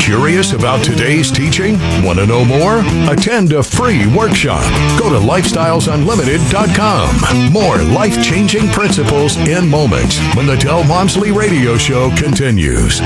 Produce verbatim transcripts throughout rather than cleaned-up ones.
Curious about today's teaching? Want to know more? Attend a free workshop. Go to lifestyles unlimited dot com. More life-changing principles in moments when the Del Walmsley Radio Show continues.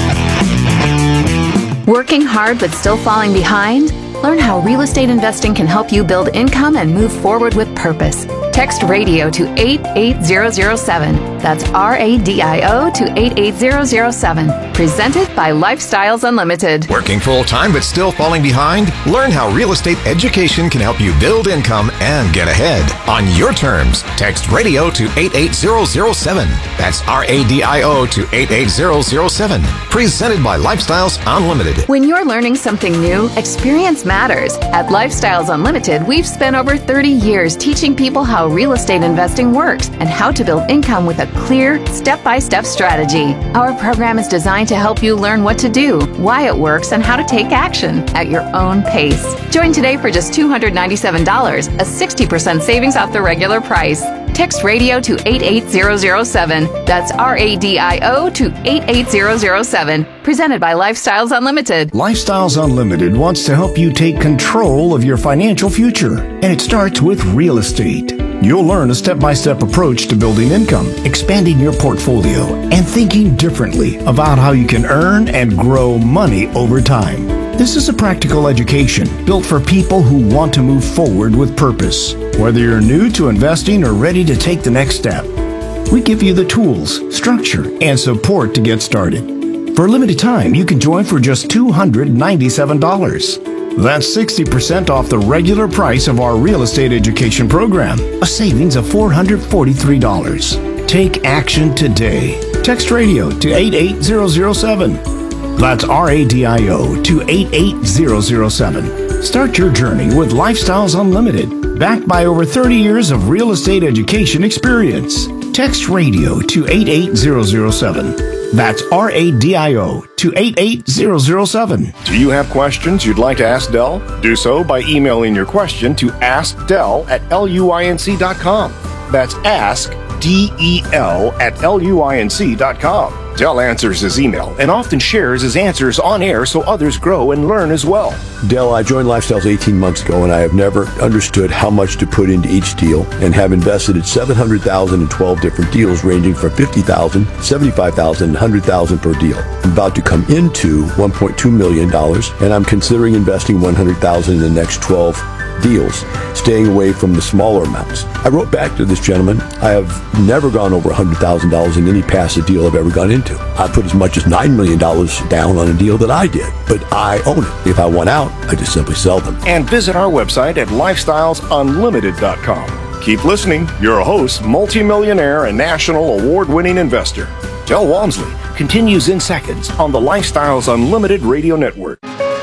Working hard but still falling behind? Learn how real estate investing can help you build income and move forward with purpose. Text radio to eight eight zero zero seven. That's R A D I O to eight eight zero zero seven. Presented by Lifestyles Unlimited. Working full-time but still falling behind? Learn how real estate education can help you build income and get ahead. On your terms, text radio to eight eight zero zero seven. That's R A D I O to eight eight zero zero seven. Presented by Lifestyles Unlimited. When you're learning something new, experience matters. At Lifestyles Unlimited, we've spent over thirty years teaching people how real estate investing works and how to build income with a clear, step-by-step strategy. Our program is designed to help you learn what to do, why it works, and how to take action at your own pace. Join today for just two hundred ninety-seven dollars, a sixty percent savings off the regular price. Text radio to eight eight zero zero seven. That's R A D I O to eight eight zero zero seven. Presented by Lifestyles Unlimited. Lifestyles Unlimited wants to help you take control of your financial future, and it starts with real estate. You'll learn a step-by-step approach to building income, expanding your portfolio, and thinking differently about how you can earn and grow money over time. This is a practical education built for people who want to move forward with purpose. Whether you're new to investing or ready to take the next step, we give you the tools, structure, and support to get started. For a limited time, you can join for just two hundred ninety-seven dollars. That's sixty percent off the regular price of our real estate education program, a savings of four hundred forty-three dollars. Take action today. Text radio to eight eight zero zero seven. That's R A D I O to eight eight zero zero seven. Start your journey with Lifestyles Unlimited, backed by over thirty years of real estate education experience. Text radio to eight eight zero zero seven. That's R A D I O to eight eight zero zero seven. Do you have questions you'd like to ask Del? Do so by emailing your question to askdel at luinc dot com. That's ask, D E L, at luinc dot com. Del answers his email and often shares his answers on air so others grow and learn as well. Del, I joined Lifestyles eighteen months ago, and I have never understood how much to put into each deal and have invested in seven hundred thousand dollars in twelve different deals ranging from fifty thousand dollars, seventy-five thousand dollars, and one hundred thousand dollars per deal. I'm about to come into one point two million dollars, and I'm considering investing one hundred thousand dollars in the next twelve deals, staying away from the smaller amounts. I wrote back to this gentleman. I have never gone over one hundred thousand dollars in any passive deal I've ever gone into. I put as much as nine million dollars down on a deal that I did, but I own it. If I want out, I just simply sell them. And visit our website at lifestyles unlimited dot com. Keep listening. Your host, multimillionaire and national award-winning investor, Del Walmsley, continues in seconds on the Lifestyles Unlimited Radio Network.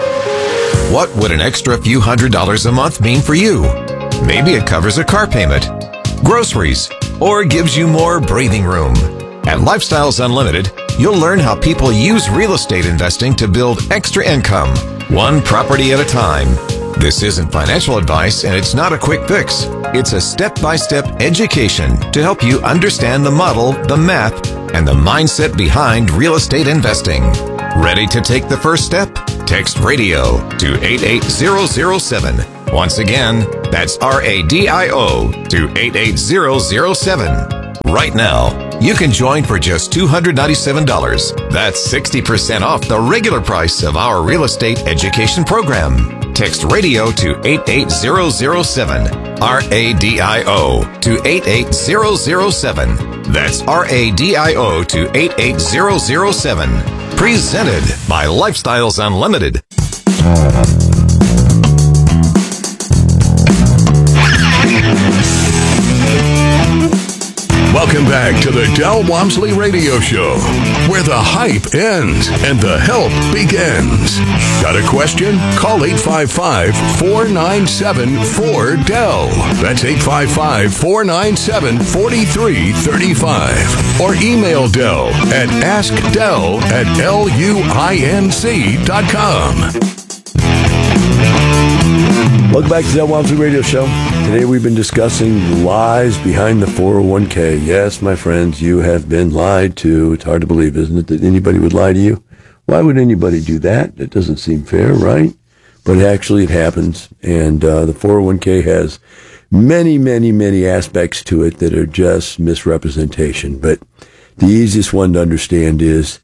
What would an extra few hundred dollars a month mean for you? Maybe it covers a car payment, groceries, or gives you more breathing room. At Lifestyles Unlimited, you'll learn how people use real estate investing to build extra income, one property at a time. This isn't financial advice, and it's not a quick fix. It's a step-by-step education to help you understand the model, the math, and the mindset behind real estate investing. Ready to take the first step? Text radio to eight eight zero zero seven. Once again, that's R A D I O to eight eight zero zero seven. Right now, you can join for just two hundred ninety-seven dollars. That's sixty percent off the regular price of our real estate education program. Text radio to eight eight zero zero seven. R A D I O to eight eight zero zero seven. That's R A D I O to eight eight zero zero seven. Presented by Lifestyles Unlimited. Welcome back to the Del Walmsley Radio Show, where the hype ends and the help begins. Got a question? Call eight five five, four nine seven, four D E L. That's eight five five, four nine seven, four three three five. Or email Del at askdel at luinc dot com. Welcome back to the Del Walmsley Radio Show. Today we've been discussing the lies behind the four oh one k. Yes, my friends, you have been lied to. It's hard to believe, isn't it, that anybody would lie to you? Why would anybody do that? That doesn't seem fair, right? But actually it happens, and uh, the four oh one k has many, many, many aspects to it that are just misrepresentation. But the easiest one to understand is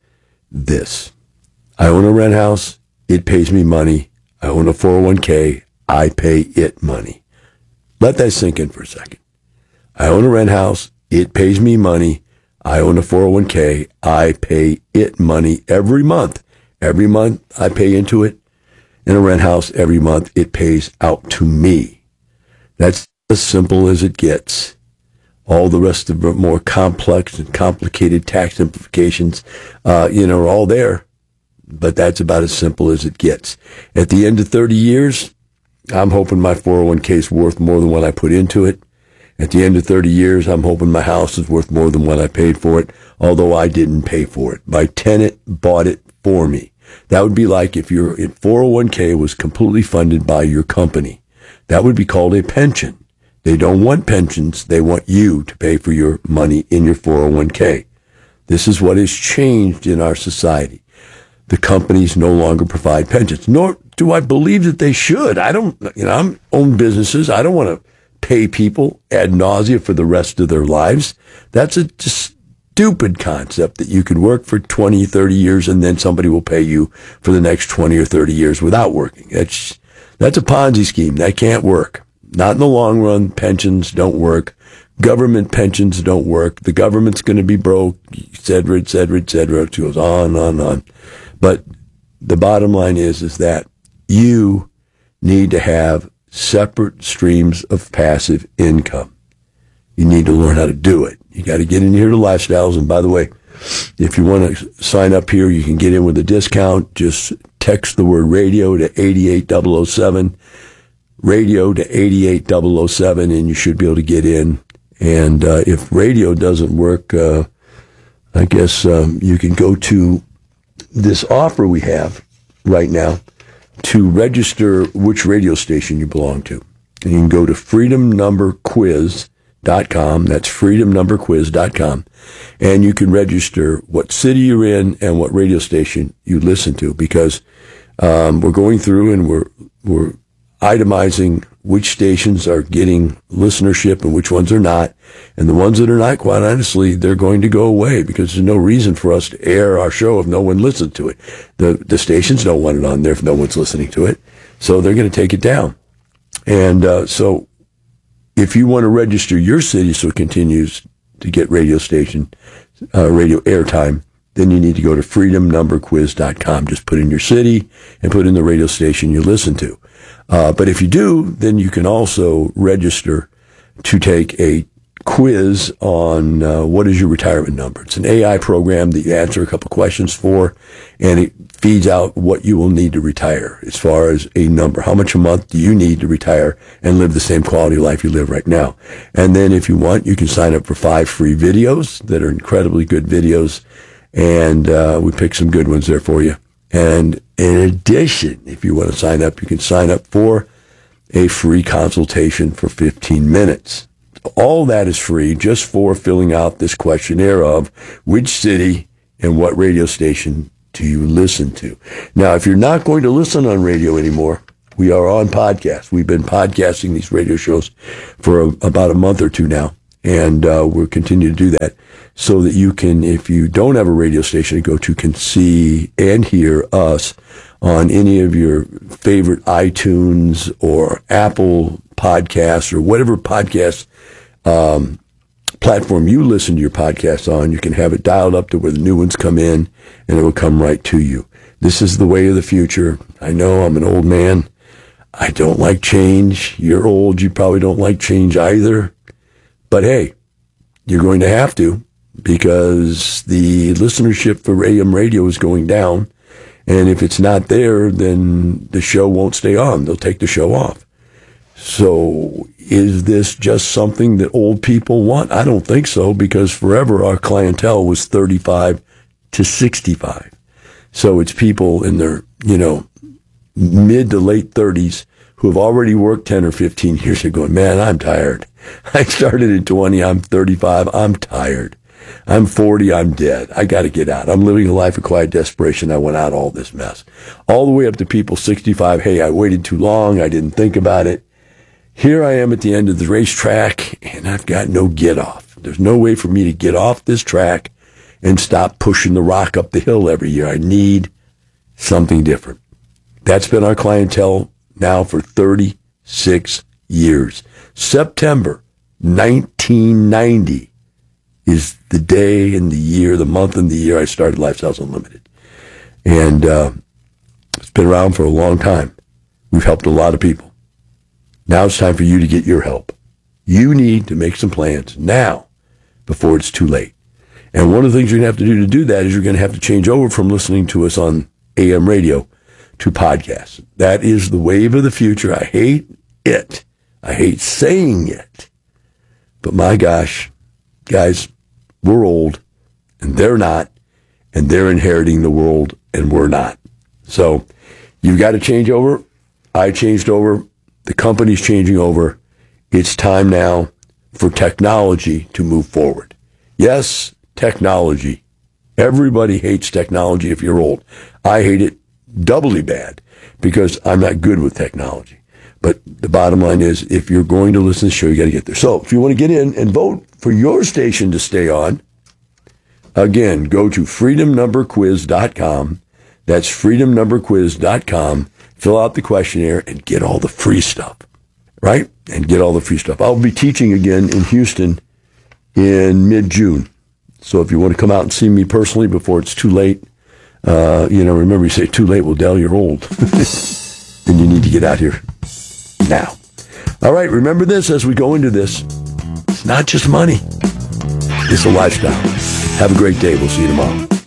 this. I own a rent house. It pays me money. I own a four oh one k. I pay it money. Let that sink in for a second. I own a rent house. It pays me money. I own a four oh one k. I pay it money every month. Every month I pay into it. In a rent house, every month it pays out to me. That's as simple as it gets. All the rest of the more complex and complicated tax implications, uh, you know, are all there. But that's about as simple as it gets. At the end of thirty years, I'm hoping my four oh one k is worth more than what I put into it. At the end of thirty years, I'm hoping my house is worth more than what I paid for it, although I didn't pay for it. My tenant bought it for me. That would be like if your four oh one k was completely funded by your company. That would be called a pension. They don't want pensions. They want you to pay for your money in your four oh one k. This is what has changed in our society. The companies no longer provide pensions, nor do I believe that they should. I don't, you know, I'm own businesses. I don't want to pay people ad nauseum for the rest of their lives. That's a just stupid concept that you could work for twenty, thirty years and then somebody will pay you for the next twenty or thirty years without working. That's, that's a Ponzi scheme. That can't work. Not in the long run. Pensions don't work. Government pensions don't work. The government's going to be broke, et cetera, et cetera, et cetera. It goes on, on, on. But the bottom line is, is that you need to have separate streams of passive income. You need to learn how to do it. You got to get in here to Lifestyles. And by the way, if you want to sign up here, you can get in with a discount. Just text the word radio to eighty-eight thousand seven, radio to eighty-eight thousand seven, and you should be able to get in. And uh, if radio doesn't work, uh, I guess um, you can go to this offer we have right now to register which radio station you belong to. And you can go to freedom number quiz dot com. That's freedom number quiz dot com. And you can register what city you're in and what radio station you listen to, because um, we're going through and we're we're itemizing which stations are getting listenership and which ones are not. And the ones that are not, quite honestly, they're going to go away, because there's no reason for us to air our show if no one listens to it. The the stations don't want it on there if no one's listening to it. So they're going to take it down. And uh, so if you want to register your city so it continues to get radio station, uh, radio airtime, then you need to go to freedom number quiz dot com. Just put in your city and put in the radio station you listen to. Uh, but if you do, then you can also register to take a quiz on uh, what is your retirement number. It's an A I program that you answer a couple questions for, and it feeds out what you will need to retire as far as a number. How much a month do you need to retire and live the same quality of life you live right now? And then if you want, you can sign up for five free videos that are incredibly good videos, and uh, we pick some good ones there for you. And in addition, if you want to sign up, you can sign up for a free consultation for fifteen minutes. All that is free just for filling out this questionnaire of which city and what radio station do you listen to. Now, if you're not going to listen on radio anymore, we are on podcast. We've been podcasting these radio shows for a, about a month or two now, and uh, we'll continue to do that so that you can, if you don't have a radio station to go to, can see and hear us on any of your favorite iTunes or Apple podcasts or whatever podcast um, platform you listen to your podcasts on. You can have it dialed up to where the new ones come in, and it will come right to you. This is the way of the future. I know I'm an old man. I don't like change. You're old. You probably don't like change either. But hey, you're going to have to, because the listenership for A M radio is going down. And if it's not there, then the show won't stay on. They'll take the show off. So is this just something that old people want? I don't think so, because forever our clientele was thirty-five to sixty-five. So it's people in their, you know, mid to late thirties who have already worked ten or fifteen years and going, man, I'm tired. I started at twenty, I'm thirty-five, I'm tired. I'm forty, I'm dead. I got to get out. I'm living a life of quiet desperation. I went out all this mess. All the way up to people sixty-five, hey, I waited too long. I didn't think about it. Here I am at the end of the racetrack, and I've got no get off. There's no way for me to get off this track and stop pushing the rock up the hill every year. I need something different. That's been our clientele now for thirty-six years. September nineteen ninety is the day and the year, the month and the year I started Lifestyles Unlimited. And uh, it's been around for a long time. We've helped a lot of people. Now it's time for you to get your help. You need to make some plans now before it's too late. And one of the things you're going to have to do to do that is you're going to have to change over from listening to us on A M radio to podcasts. That is the wave of the future. I hate it. I hate saying it. But my gosh, guys, we're old and they're not, and they're inheriting the world and we're not. So you've got to change over. I changed over. The company's changing over. It's time now for technology to move forward. Yes, technology. Everybody hates technology if you're old. I hate it doubly bad because I'm not good with technology. But the bottom line is, if you're going to listen to the show, you got to get there. So if you want to get in and vote for your station to stay on, again, go to freedom number quiz dot com. That's freedom number quiz dot com. Fill out the questionnaire and get all the free stuff, right? And get all the free stuff. I'll be teaching again in Houston in mid-June. So if you want to come out and see me personally before it's too late, uh, you know, remember you say too late, well, Del, you're old. Then you need to get out here now. All right, remember this as we go into this. It's not just money. It's a lifestyle. Have a great day. We'll see you tomorrow.